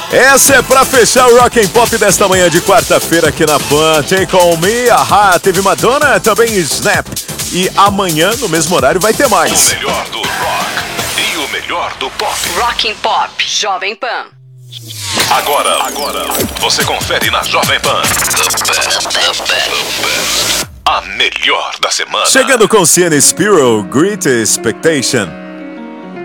Essa é pra fechar o Rock and Pop desta manhã de quarta-feira aqui na Pan. Take On Me, Ahá, teve Madonna, também Snap. E amanhã, no mesmo horário, vai ter mais. O melhor do rock e o melhor do pop. Rock and Pop, Jovem Pan. Agora, você confere na Jovem Pan. A melhor da semana. Chegando com Sienna Spiro, Great Expectation.